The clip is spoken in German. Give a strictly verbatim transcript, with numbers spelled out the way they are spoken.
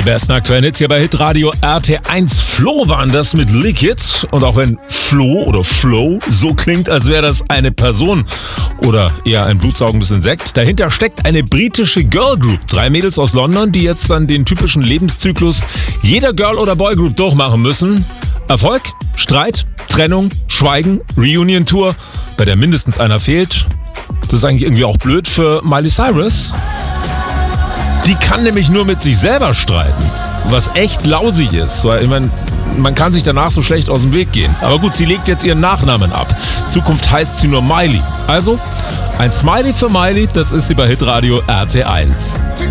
Die besten aktuellen Hits hier bei Hitradio R T eins. Flo waren das mit Liquid. Und auch wenn Flo oder Flow so klingt, als wäre das eine Person oder eher ein blutsaugendes Insekt, dahinter steckt eine britische Girlgroup. Drei Mädels aus London, die jetzt dann den typischen Lebenszyklus jeder Girl- oder Boygroup durchmachen müssen. Erfolg, Streit, Trennung, Schweigen, Reunion-Tour, bei der mindestens einer fehlt. Das ist eigentlich irgendwie auch blöd für Miley Cyrus. Die kann nämlich nur mit sich selber streiten, was echt lausig ist. Weil, ich meine, man kann sich danach so schlecht aus dem Weg gehen. Aber gut, sie legt jetzt ihren Nachnamen ab. In Zukunft heißt sie nur Miley. Also, ein Smiley für Miley, das ist sie bei Hitradio R T eins. Die